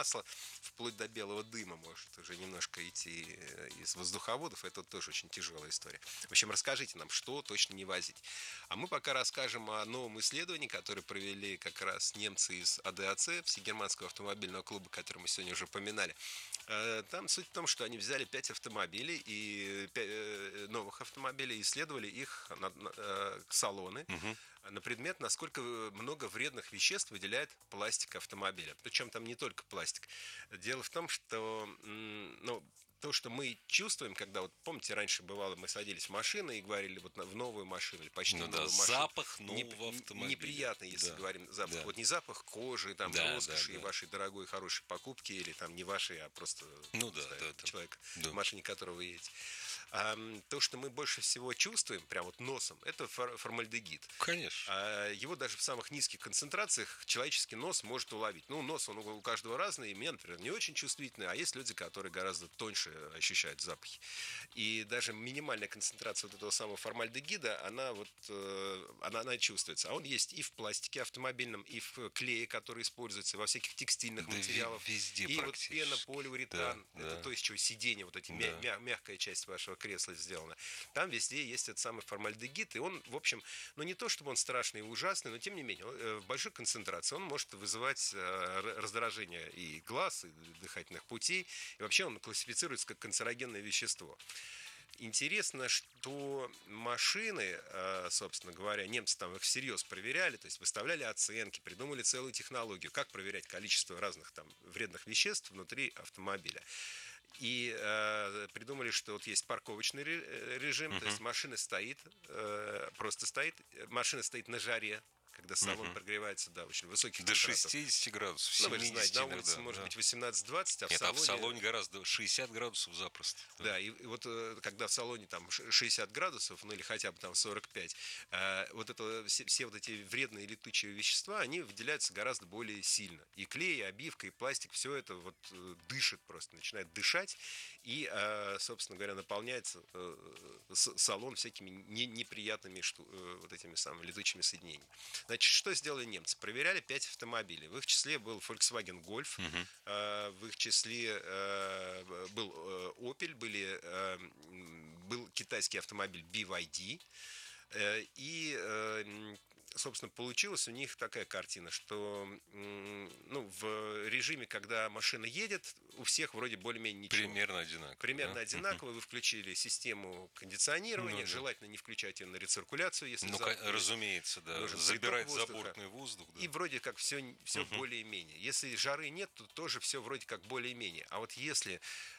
масла, вплоть до белого дыма может уже немножко идти из воздуховодов. Это тоже очень тяжелая история. В общем, расскажите нам, что точно не возить. А мы пока расскажем о новом исследовании, которое провели как раз немцы из АДАЦ, Всегерманского автомобильного клуба, который мы сегодня уже упоминали. Там суть в том, что они взяли 5 автомобилей, и 5 новых автомобилей, исследовали их салоны на предмет, насколько много вредных веществ выделяет пластик автомобиля. Причем там не только пластик. Дело в том, что то, что мы чувствуем, когда, вот помните, раньше бывало, мы садились в машину и говорили вот в новую машину, или почти новую машину. Запах нового автомобиля. Неприятный, если говорим запах. Вот не запах кожи, там, роскоши и вашей дорогой, хорошей покупки, или там не вашей, а просто человека, в машине которого вы едете. А то, что мы больше всего чувствуем, прям вот носом, это формальдегид. Конечно. Его даже в самых низких концентрациях человеческий нос может уловить. Ну, нос, он у каждого разный, и меня, например, не очень чувствительный, а есть люди, которые гораздо тоньше ощущают запахи. И даже минимальная концентрация вот этого самого формальдегида, она чувствуется. А он есть и в пластике автомобильном, и в клее, который используется, во всяких текстильных материалах. Везде и вот пена, полиуретан, это то, из чего сиденье, вот эти мягкая часть вашего кресла сделана. Там везде есть этот самый формальдегид, и он, в общем, не то чтобы он страшный и ужасный, но тем не менее, в большой концентрации он может вызывать раздражение и глаз, и дыхательных путей, и вообще он классифицируется как канцерогенное вещество. Интересно, что машины, собственно говоря, немцы там их всерьез проверяли, то есть выставляли оценки, придумали целую технологию, как проверять количество разных там вредных веществ внутри автомобиля. И придумали, что вот есть парковочный режим, то есть машина стоит, машина стоит на жаре, когда салон прогревается до очень высоких до температур. 60 градусов, 70 вы же знаете, на улице иногда, может быть 18-20, а в салоне гораздо 60 градусов запросто. Да, и вот когда в салоне там 60 градусов, или хотя бы там 45, все вот эти вредные летучие вещества, они выделяются гораздо более сильно. И клей, и обивка, и пластик, все это вот дышит просто, начинает дышать, и, собственно говоря, наполняется салон всякими неприятными вот этими самыми летучими соединениями. Значит, что сделали немцы? Проверяли 5 автомобилей. В их числе был Volkswagen Golf, в их числе был Opel, был китайский автомобиль BYD. И, собственно, получилась у них такая картина, что в режиме, когда машина едет, у всех вроде более-менее ничего. Примерно одинаково. Вы включили систему кондиционирования, желательно не включать ее на рециркуляцию, если разумеется, да. Забирать забортный воздух. Да. И вроде как все более-менее. Если жары нет, то тоже все вроде как более-менее. А вот если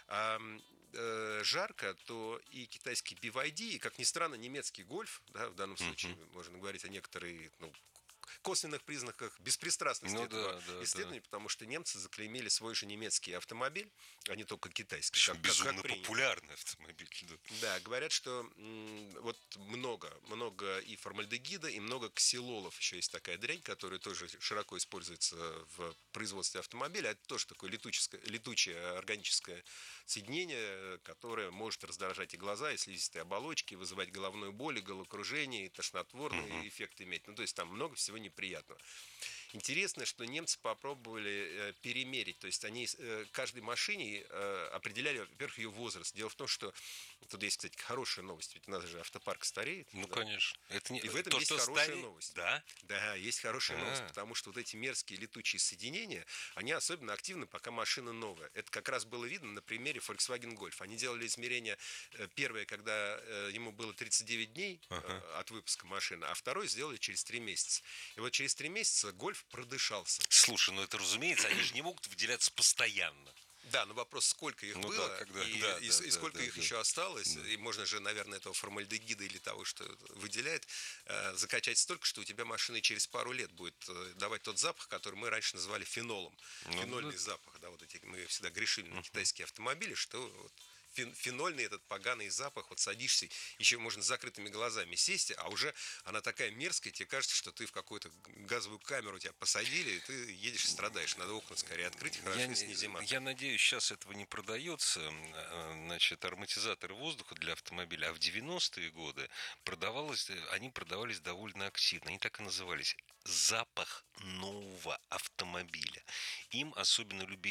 жарко, то и китайский BYD, и, как ни странно, немецкий Гольф, да, в данном случае можно говорить о некоторых косвенных признаках беспристрастности этого исследования, потому что немцы заклеймили свой же немецкий автомобиль, а не только китайский. Безумно популярный автомобиль. Да, говорят, что вот много и формальдегида, и много ксилолов. Еще есть такая дрянь, которая тоже широко используется в производстве автомобиля. Это тоже такое летучее органическое соединение, которое может раздражать и глаза, и слизистые оболочки, вызывать головную боль, и головокружение, и тошнотворный эффект иметь. То есть там много всего неприятного. Интересно, что немцы попробовали перемерить, то есть они каждой машине определяли, во-первых, ее возраст. Дело в том, что тут есть, кстати, хорошая новость, ведь у нас же автопарк стареет. Конечно. И в этом есть хорошая новость. Да? Да, есть хорошая новость, потому что вот эти мерзкие летучие соединения, они особенно активны, пока машина новая. Это как раз было видно на примере Volkswagen Golf. Они делали измерения, первое, когда ему было 39 дней от выпуска машины, а второе сделали через 3 месяца. И вот через 3 месяца Golf продышался. Слушай, это разумеется, они же не могут выделяться постоянно. Да, но вопрос, сколько их было, и сколько их еще осталось. И можно же, наверное, этого формальдегида или того, что выделяет, закачать столько, что у тебя машина через пару лет будет давать тот запах, который мы раньше называли фенолом. Фенольный запах, да, вот эти, мы всегда грешили на китайские автомобили, что вот фенольный этот поганый запах, вот садишься, еще можно с закрытыми глазами сесть, а уже она такая мерзкая, тебе кажется, что ты в какую-то газовую камеру тебя посадили, и ты едешь и страдаешь. Надо окна скорее открыть, хорошо, если не зима. Я надеюсь, сейчас этого не продается, ароматизаторы воздуха для автомобиля, а в 90-е годы они продавались довольно активно, они так и назывались: запах нового автомобиля. Им особенно любили